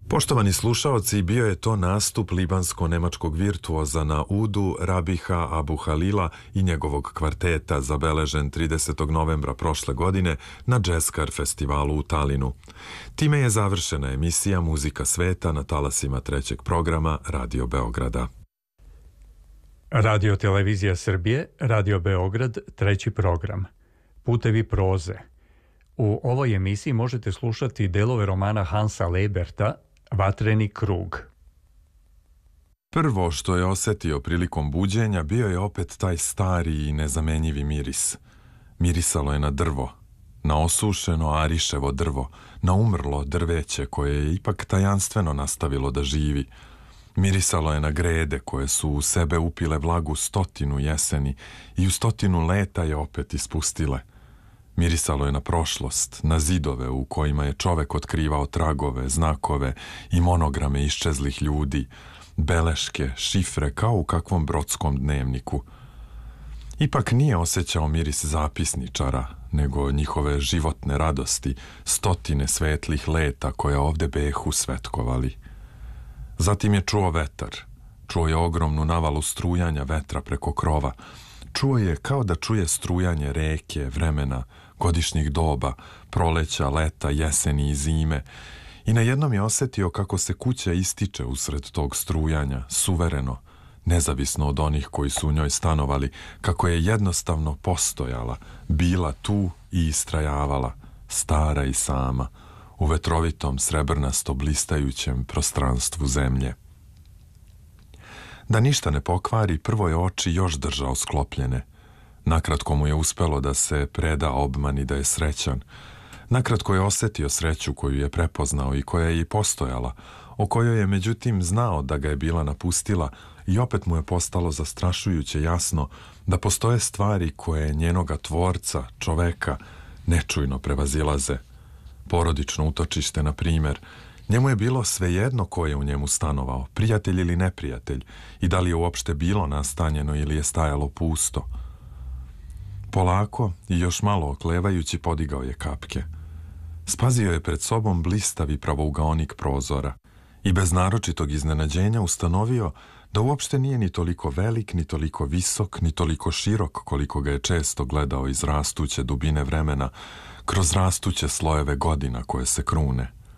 Poštovani slušaoci, bio je to nastup libansko-nemačkog virtuoza na udu Rabiha Abu Halila i njegovog kvarteta, zabeležen 30. novembra prošle godine na Jazzkar festivalu u Talinu. Time je završena emisija Muzika sveta na talasima trećeg programa Radio Beograda. Radio Televizija Srbije, Radio Beograd, treći program. Putevi proze. U ovoj emisiji možete slušati delove romana Hansa Leberta Vatreni krug. Prvo što je osetio prilikom buđenja bio je opet taj stari i nezamenjivi miris. Mirisalo je na drvo, na osušeno ariševo drvo, na umrlo drveće koje je ipak tajanstveno nastavilo da živi. Mirisalo je na grede koje su u sebe upile vlagu 100 jeseni i u 100 leta je opet ispustile. Mirisalo je na prošlost, na zidove u kojima je čovek otkrivao tragove, znakove i monograme iščezlih ljudi, beleške, šifre kao u kakvom brodskom dnevniku. Ipak nije osjećao miris zapisničara, nego njihove životne radosti, 100 svetlih leta koje ovde behu svetkovali. Zatim je čuo vetar, čuo je ogromnu navalu strujanja vetra preko krova, čuo je kao da čuje strujanje reke, vremena, godišnjih doba, proleća, leta, jeseni i zime i najednom je osjetio kako se kuća ističe usred tog strujanja, suvereno, nezavisno od onih koji su u njoj stanovali, kako je jednostavno postojala, bila tu i istrajavala, stara i sama, u vetrovitom, srebrnasto blistajućem prostranstvu zemlje. Da ništa ne pokvari, prvo je oči još držao sklopljene. Nakratko mu je uspelo da se preda obmani da je srećan. Nakratko je osjetio sreću koju je prepoznao i koja je i postojala, o kojoj je međutim znao da ga je bila napustila i opet mu je postalo zastrašujuće jasno da postoje stvari koje njenoga tvorca, čoveka, nečujno prevazilaze. Porodično utočište, na primjer. Njemu je bilo svejedno ko je u njemu stanovao, prijatelj ili neprijatelj, i da li je uopšte bilo nastanjeno ili je stajalo pusto. Polako i još malo oklevajući podigao je kapke. Spazio je pred sobom blistavi pravougaonik prozora i bez naročitog iznenađenja ustanovio da uopšte nije ni toliko velik, ni toliko visok, ni toliko širok koliko ga je često gledao iz rastuće dubine vremena, kroz rastuće slojeve godina koje se krune.